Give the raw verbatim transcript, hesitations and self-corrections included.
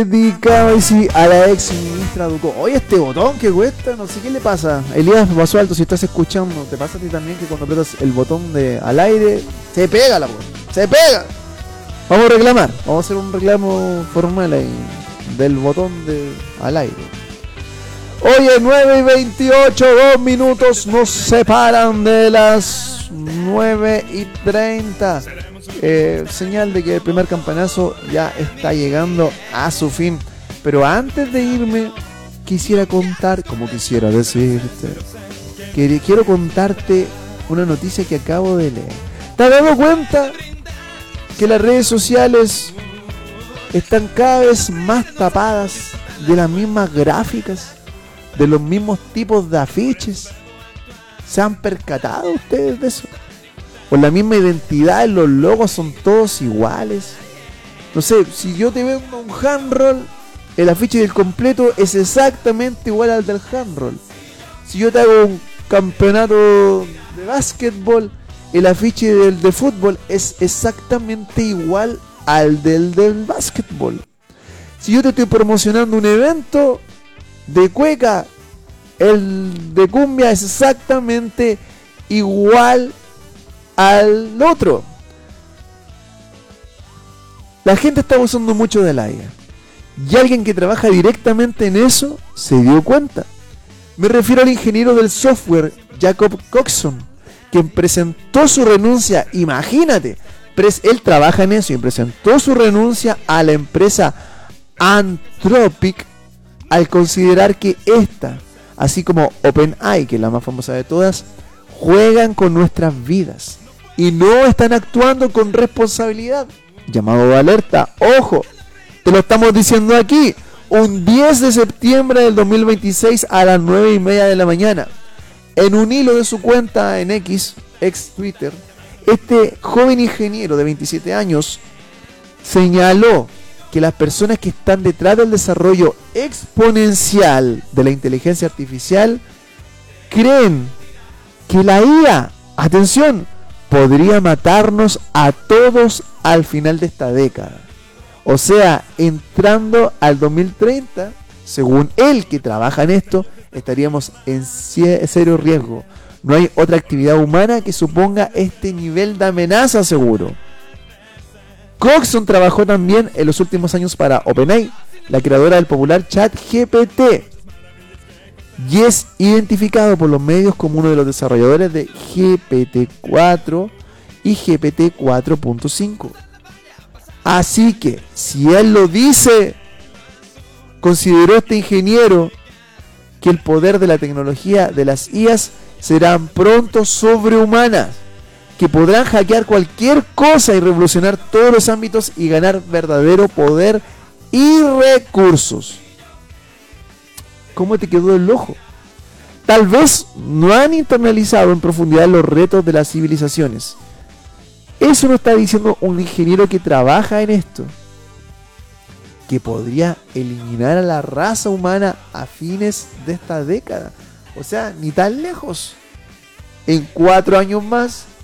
dedicado sí, a la ex ministra Ducó. Oye, este botón que cuesta, no sé qué le pasa. Elías Vaso Alto, si estás escuchando, ¿te pasa a ti también que cuando apretas el botón de al aire, se pega la voz? ¡Se pega! Vamos a reclamar, vamos a hacer un reclamo formal ahí del botón de al aire. Oye, nueve y veintiocho, dos minutos nos separan de las nueve y treinta. Eh, señal de que el primer campanazo ya está llegando a su fin. Pero antes de irme, quisiera contar, como quisiera decirte, que quiero contarte una noticia que acabo de leer. ¿Te has dado cuenta que las redes sociales están cada vez más tapadas de las mismas gráficas, de los mismos tipos de afiches? ¿Se han percatado ustedes de eso? O la misma identidad, los logos son todos iguales. No sé, si yo te vendo un handroll, el afiche del completo es exactamente igual al del handroll. Si yo te hago un campeonato de básquetbol, el afiche del de fútbol es exactamente igual al del del básquetbol. Si yo te estoy promocionando un evento de cueca, el de cumbia es exactamente igual al otro. La gente está usando mucho de la I A y alguien que trabaja directamente en eso se dio cuenta. Me refiero al ingeniero del software Jacob Coxon, quien presentó su renuncia. Imagínate, pres- él trabaja en eso y presentó su renuncia a la empresa Anthropic al considerar que esta, así como OpenAI, que es la más famosa de todas, juegan con nuestras vidas y no están actuando con responsabilidad. Llamado de alerta, ojo, te lo estamos diciendo aquí, un diez de septiembre del dos mil veintiséis a las nueve y media de la mañana. En un hilo de su cuenta en X, ex Twitter, este joven ingeniero de veintisiete años señaló que las personas que están detrás del desarrollo exponencial de la inteligencia artificial creen que la I A, atención, podría matarnos a todos al final de esta década. O sea, entrando al dos mil treinta, según él que trabaja en esto, estaríamos en serio riesgo. No hay otra actividad humana que suponga este nivel de amenaza seguro. Coxon trabajó también en los últimos años para OpenAI, la creadora del popular ChatGPT, y es identificado por los medios como uno de los desarrolladores de G P T cuatro y G P T cuatro punto cinco. Así que, si él lo dice, consideró este ingeniero que el poder de la tecnología de las I As serán pronto sobrehumanas, que podrán hackear cualquier cosa y revolucionar todos los ámbitos y ganar verdadero poder y recursos. ¿Cómo te quedó el ojo? Tal vez no han internalizado en profundidad los retos de las civilizaciones. Eso nos está diciendo un ingeniero que trabaja en esto, que podría eliminar a la raza humana a fines de esta década. O sea, ni tan lejos. En cuatro años más